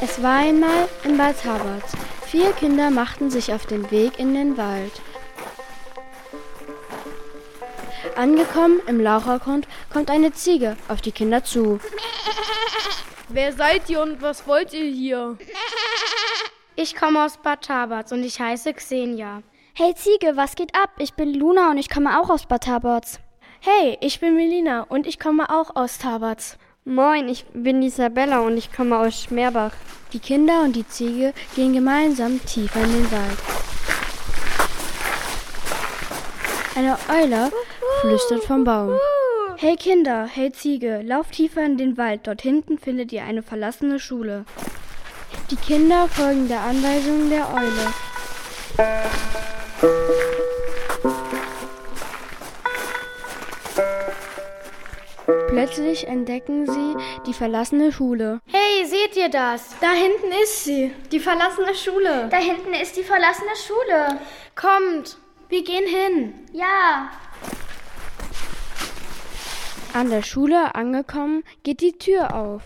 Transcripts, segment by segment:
Es war einmal in Bad Haberts. 4 Kinder machten sich auf den Weg in den Wald. Angekommen im Lauchergrund kommt eine Ziege auf die Kinder zu. Wer seid ihr und was wollt ihr hier? Ich komme aus Bad Haberts und ich heiße Xenia. Hey Ziege, was geht ab? Ich bin Luna und ich komme auch aus Bad Haberts. Hey, ich bin Melina und ich komme auch aus Haberts. Moin, ich bin Isabella und ich komme aus Schmerbach. Die Kinder und die Ziege gehen gemeinsam tiefer in den Wald. Eine Eule flüstert vom Baum. Hey Kinder, hey Ziege, lauft tiefer in den Wald. Dort hinten findet ihr eine verlassene Schule. Die Kinder folgen der Anweisung der Eule. Plötzlich entdecken sie die verlassene Schule. Hey, seht ihr das? Da hinten ist sie, die verlassene Schule. Da hinten ist die verlassene Schule. Kommt, wir gehen hin. Ja. An der Schule angekommen, geht die Tür auf.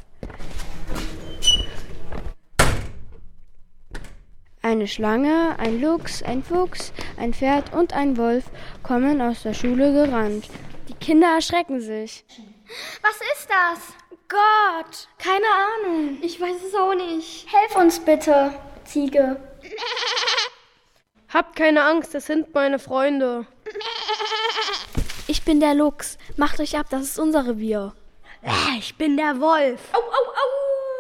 Eine Schlange, ein Luchs, ein Fuchs, ein Pferd und ein Wolf kommen aus der Schule gerannt. Die Kinder erschrecken sich. Was ist das? Gott, keine Ahnung. Ich weiß es auch nicht. Helf uns bitte, Ziege. Habt keine Angst, das sind meine Freunde. Ich bin der Luchs. Macht euch ab, das ist unser Revier. Ich bin der Wolf. Au, au, au.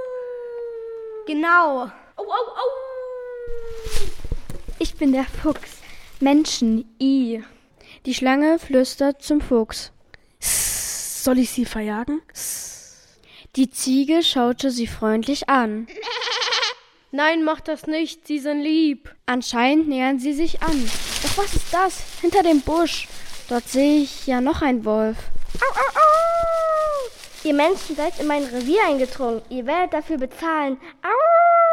Genau. Au, au, au. Ich bin der Fuchs. Menschen, I. Die Schlange flüstert zum Fuchs. Soll ich sie verjagen? Die Ziege schaute sie freundlich an. Nein, mach das nicht, sie sind lieb. Anscheinend nähern sie sich an. Doch was ist das? Hinter dem Busch. Dort sehe ich ja noch einen Wolf. Au, au, au. Ihr Menschen seid in mein Revier eingedrungen. Ihr werdet dafür bezahlen. Au.